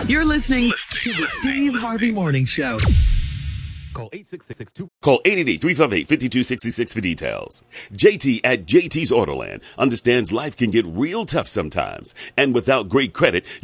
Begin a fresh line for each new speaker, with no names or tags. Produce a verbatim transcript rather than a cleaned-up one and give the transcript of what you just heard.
You're listening to the Steve Harvey Morning Show.
Call eight six six two. Call eight eight eight, three five eight, five two six six for details. J T at J T's Autoland understands life can get real tough sometimes. And without great credit,